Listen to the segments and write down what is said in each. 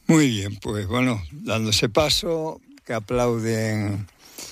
Muy bien, pues bueno, dándose paso, que aplauden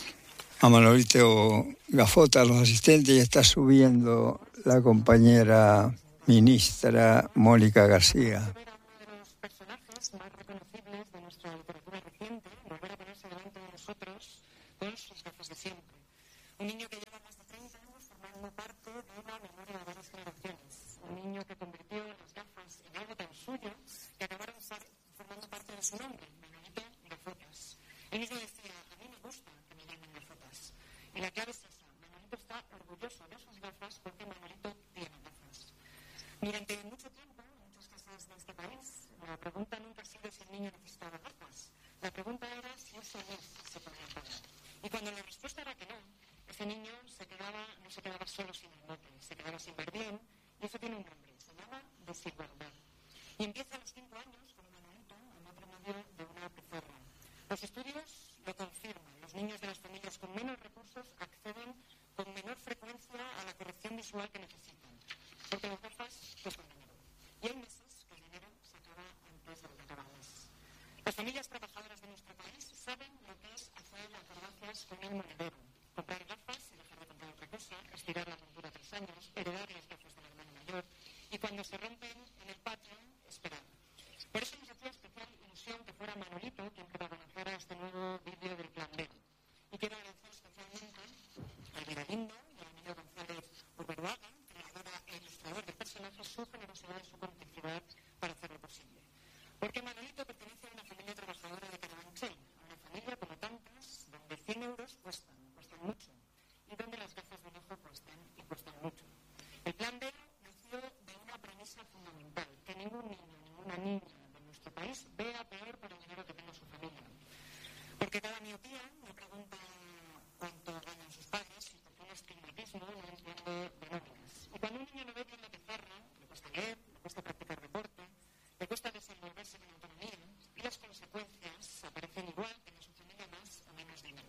a Manolito Gafota, los asistentes, y está subiendo la compañera ministra Mónica García. Uno de los personajes más reconocibles de nuestra literatura reciente volver a ponerse delante de nosotros con sus gafas de siempre. Un niño que lleva más de 30 años formando parte de una memoria de varias generaciones. Un niño que convirtió las gafas en algo tan suyo que acabaron formando parte de su nombre, Manolito Gafotas. Él mismo decía, a mí me gusta que me llamen Gafotas. Y la clave es esa, Manolito está orgulloso de sus gafas porque Manolito tiene gafas. Durante mucho tiempo, en muchas casas de este país, la pregunta nunca ha sido si el niño necesitaba gafas. La pregunta era si ese mes se podía pagar. Y cuando la respuesta era que no, ese niño no se quedaba solo sin el mote, se quedaba sin ver bien, y eso tiene un nombre, se llama desigualdad. Y empieza a los 5 años con Manolito al otro medio de una pizarra. Los estudios lo confirman, los niños de las familias con menos recursos acceden con menor frecuencia a la corrección visual que necesitan, porque las gafas cuestan dinero. Y hay meses que el dinero se acaba antes de lo que acaba el mes. Las familias trabajadoras de nuestro país saben lo que es hacer acrobacias con el monedero, comprar gafas y dejar de comprar otra cosa, estirar la montura 3 años, heredar las gafas del hermano mayor y cuando se rompen en el patio, esperar. Por eso nos hacía especial ilusión que fuera Manolito quien protagonizara este nuevo vídeo del Plan B. Y quiero agradecer especialmente a Elvira Lindo y a Emilio González Urberuaga, creadora e ilustrador del personaje, su generosidad y su complicidad para hacerlo posible. Porque Manolito pertenece a una familia trabajadora de Carabanchel, a una familia como tantas, donde 100 euros cuestan mucho, y donde las gafas de ojo cuestan mucho. El Plan B nació de una premisa fundamental, que ningún niño, ninguna niña de nuestro país vea peor por el dinero que tenga su familia. Porque cada miopía no pregunta cuánto ganan sus padres, y porque un estigmatismo no entiende de nóminas. Y cuando un niño no ve bien la pizarra, le cuesta leer, le cuesta practicar deporte, le cuesta desenvolverse con autonomía, y las consecuencias aparecen igual que en su familia más o menos dinero.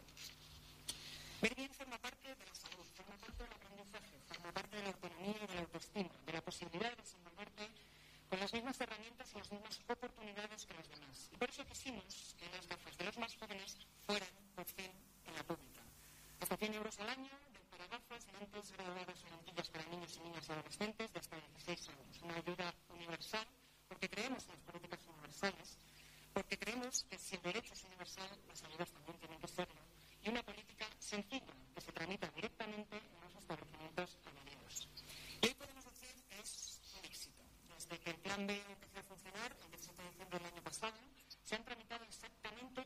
Ver bien forma parte de la salud, forma parte del aprendizaje, forma parte de la autonomía y de la autoestima, de la posibilidad de desenvolverte con las mismas herramientas y las mismas oportunidades que los demás. Y por eso quisimos que las gafas de los más jóvenes fueran, por fin, en la pública. Hasta 100 euros al año, del paragafas, lentes graduadas o lentillas para niños y niñas adolescentes de hasta 16 años. Una ayuda universal, porque creemos en las políticas universales, porque creemos que si el derecho es universal, las ayudas también tienen que serlo. Y una política sencilla, que se tramita directamente en los establecimientos añadidos. Y hoy podemos decir que es un éxito. Desde que el Plan B empezó a funcionar, el 17 de diciembre del año pasado, se han tramitado exactamente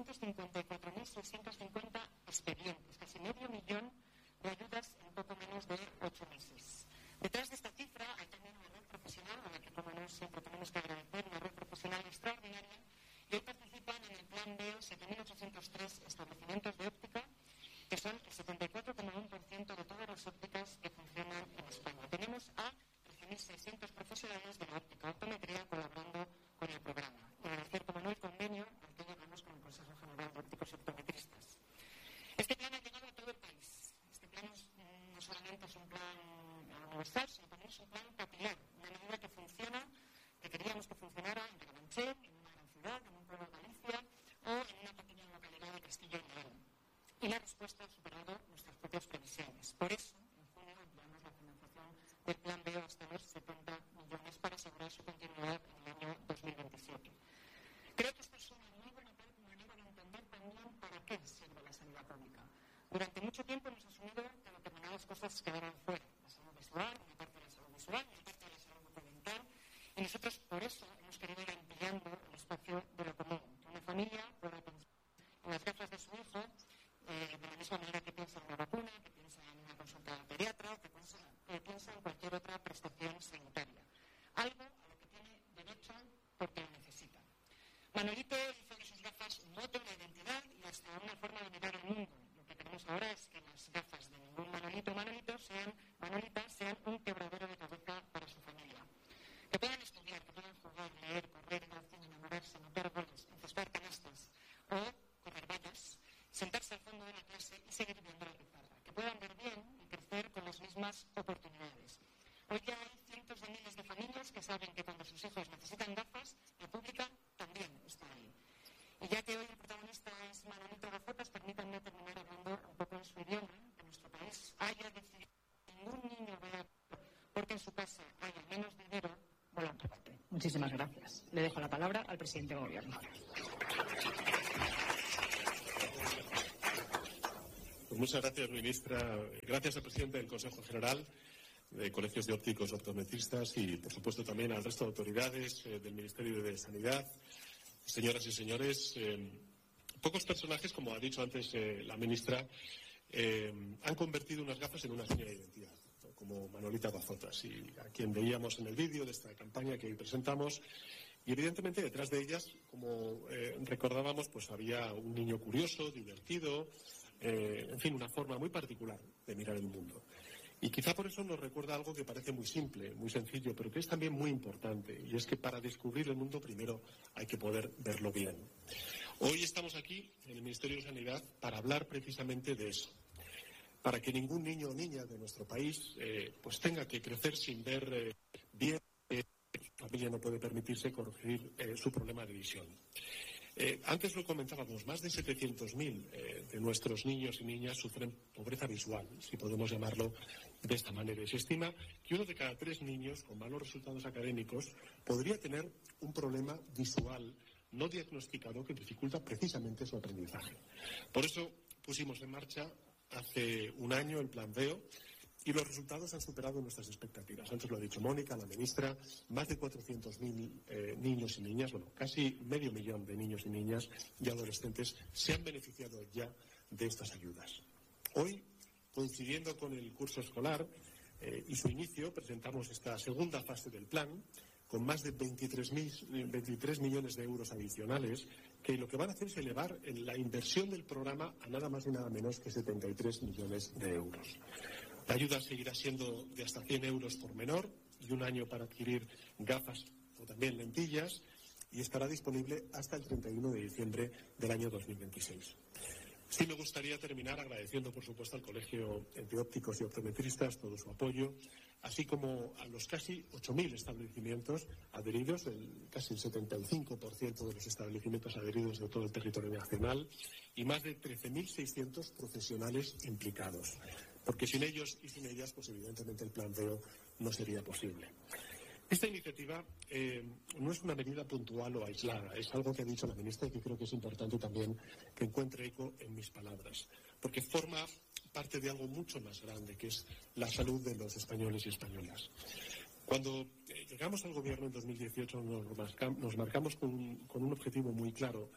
454.650 expedientes, casi medio millón de ayudas en poco menos de 8 meses. Detrás de esta cifra hay también una red profesional, a la que como no siempre tenemos que agradecer, una red profesional extraordinaria, y hoy participan en el Plan B 7.803 establecimientos de óptica, que son el 74,1% de todas las ópticas que funcionan en España. Tenemos a 13.600 profesionales de la óptica optometría colaborando con el programa. Y agradecer, como no, el convenio al que llegamos con el Consejo General de Ópticos y Optometristas. Este plan ha llegado a todo el país. Este plan no solamente es un plan universal, sino también es un plan capilar, una medida que funciona, que queríamos que funcionara en Carabanchel, en una gran ciudad, en un pueblo de Galicia o en una pequeña localidad de Castilla y León. Y la respuesta ha superado nuestras propias previsiones. Por eso, en junio ampliamos la financiación del Plan B hasta los 70 millones para asegurar su continuidad en el año 2027. Creo que esta es una muy buena manera de entender también para qué sirve la sanidad pública. Durante mucho tiempo hemos asumido que determinadas cosas quedaban fuera. La salud visual, una parte de la salud visual, una parte de la salud bucodental. Y nosotros por eso hemos querido ir ampliando el espacio de lo común. Que una familia pueda pensar en las gafas de su hijo de la misma manera que piensa en una vacuna, que piensa en una consulta pediatra, que piensa en cualquier otra prestación sanitaria. Algo a lo que tiene derecho porque lo necesita. Manolito hizo de sus gafas un mote, una identidad y hasta una forma de mirar el mundo. Lo que queremos ahora es que las gafas de ningún Manolita sean un quebradero de cabeza para su familia. Que puedan estudiar, que puedan jugar, leer, correr, ir al cine, enamorarse, meter goles, encestar canastas o correr vallas, sentarse al fondo de la clase y seguir viendo la pizarra. Que puedan ver bien y crecer con las mismas oportunidades. Hoy ya hay cientos de miles de familias que saben que cuando sus hijos necesitan gafas, la pública también Muchísimas gracias. Le dejo la palabra al presidente del Gobierno. Pues muchas gracias, ministra. Gracias al presidente del Consejo General de Colegios de Ópticos Optometristas y, por supuesto, también al resto de autoridades del Ministerio de Sanidad. Señoras y señores, pocos personajes, como ha dicho antes la ministra, han convertido unas gafas en una seña de identidad, ¿no? Como Manolita Gafotas, y a quien veíamos en el vídeo de esta campaña que hoy presentamos. Y evidentemente detrás de ellas, como recordábamos, pues había un niño curioso, divertido, en fin, una forma muy particular de mirar el mundo. Y quizá por eso nos recuerda algo que parece muy simple, muy sencillo, pero que es también muy importante, y es que para descubrir el mundo primero hay que poder verlo bien. Hoy estamos aquí en el Ministerio de Sanidad para hablar precisamente de eso, para que ningún niño o niña de nuestro país pues tenga que crecer sin ver bien, su familia no puede permitirse corregir su problema de visión. Antes lo comentábamos, más de 700.000 de nuestros niños y niñas sufren pobreza visual, si podemos llamarlo de esta manera. Y se estima que 1 de cada 3 niños con malos resultados académicos podría tener un problema visual no diagnosticado que dificulta precisamente su aprendizaje. Por eso pusimos en marcha hace un año el Plan VEO, y los resultados han superado nuestras expectativas. Antes lo ha dicho Mónica, la ministra, más de 400.000 niños y niñas, bueno, casi 500.000 de niños y niñas y adolescentes se han beneficiado ya de estas ayudas. Hoy, coincidiendo con el curso escolar y su inicio, presentamos esta segunda fase del plan, con más de 23 millones de euros adicionales, que lo que van a hacer es elevar la inversión del programa a nada más y nada menos que 73 millones de euros. La ayuda seguirá siendo de hasta 100 euros por menor y 1 año para adquirir gafas o también lentillas, y estará disponible hasta el 31 de diciembre del año 2026. Sí me gustaría terminar agradeciendo, por supuesto, al Colegio de Ópticos y Optometristas todo su apoyo, así como a los casi 8.000 establecimientos adheridos, casi el 75% de los establecimientos adheridos de todo el territorio nacional, y más de 13.600 profesionales implicados. Porque sin ellos y sin ellas, pues evidentemente el Plan VEO no sería posible. Esta iniciativa no es una medida puntual o aislada, es algo que ha dicho la ministra y que creo que es importante también que encuentre eco en mis palabras, porque forma parte de algo mucho más grande, que es la salud de los españoles y españolas. Cuando llegamos al gobierno en 2018 nos marcamos con un objetivo muy claro,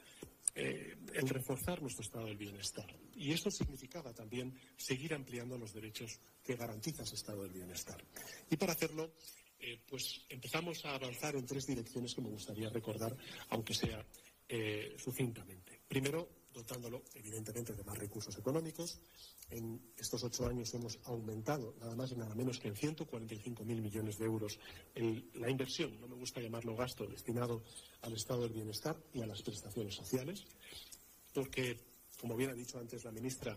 el reforzar nuestro estado del bienestar. Y eso significaba también seguir ampliando los derechos que garantiza ese estado del bienestar. Y para hacerlo, pues empezamos a avanzar en 3 direcciones que me gustaría recordar, aunque sea sucintamente. Primero, dotándolo, evidentemente, de más recursos económicos. En estos 8 años hemos aumentado, nada más y nada menos que en 145.000 millones de euros, la inversión, no me gusta llamarlo gasto, destinado al estado del bienestar y a las prestaciones sociales, porque, como bien ha dicho antes la ministra,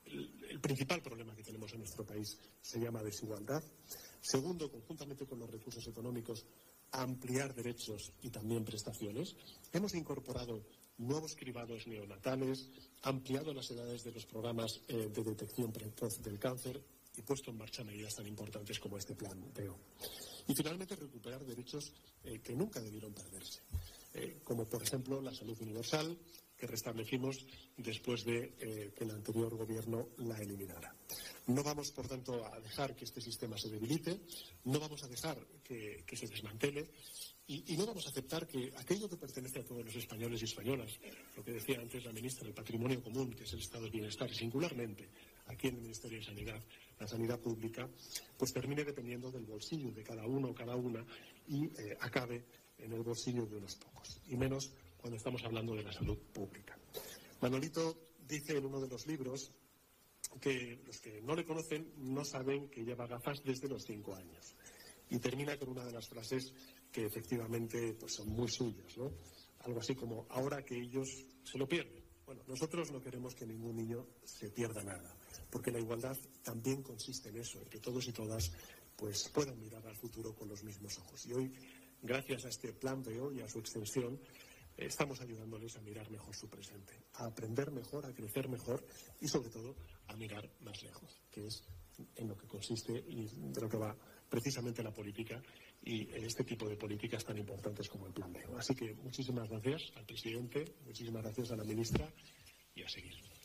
el principal problema que tenemos en nuestro país se llama desigualdad. Segundo, conjuntamente con los recursos económicos, ampliar derechos y también prestaciones. Hemos incorporado nuevos cribados neonatales, ampliado las edades de los programas de detección precoz del cáncer y puesto en marcha medidas tan importantes como este Plan VEO. Y finalmente, recuperar derechos que nunca debieron perderse, como por ejemplo la salud universal, que restablecimos después de que el anterior gobierno la eliminara. No vamos, por tanto, a dejar que este sistema se debilite, no vamos a dejar que se desmantele y no vamos a aceptar que aquello que pertenece a todos los españoles y españolas, lo que decía antes la ministra, el patrimonio común, que es el estado del bienestar, y singularmente aquí en el Ministerio de Sanidad, la sanidad pública, pues termine dependiendo del bolsillo de cada uno o cada una y acabe en el bolsillo de unos pocos, y menos cuando estamos hablando de la salud pública. Manolito dice en uno de los libros que los que no le conocen no saben que lleva gafas desde los 5 años. Y termina con una de las frases que efectivamente pues son muy suyas, ¿no? Algo así como, ahora que ellos se lo pierden. Bueno, nosotros no queremos que ningún niño se pierda nada, porque la igualdad también consiste en eso, en que todos y todas pues puedan mirar al futuro con los mismos ojos. Y hoy, gracias a este Plan VEO y a su extensión, estamos ayudándoles a mirar mejor su presente, a aprender mejor, a crecer mejor y, sobre todo, a mirar más lejos, que es en lo que consiste y de lo que va precisamente la política y este tipo de políticas tan importantes como el Plan B. Así que muchísimas gracias al presidente, muchísimas gracias a la ministra y a seguir.